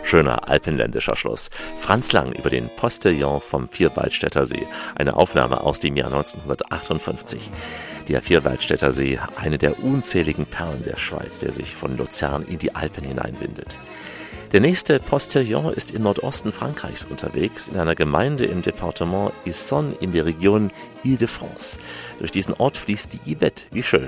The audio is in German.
Schöner alpenländischer Schluss. Franz Lang über den Postillon vom Vierwaldstätter See. Eine Aufnahme aus dem Jahr 1958. Der Vierwaldstätter See, eine der unzähligen Perlen der Schweiz, der sich von Luzern in die Alpen hineinwindet. Der nächste Postillon ist im Nordosten Frankreichs unterwegs, in einer Gemeinde im Departement Essonne in der Region Île-de-France. Durch diesen Ort fließt die Yvette. Wie schön.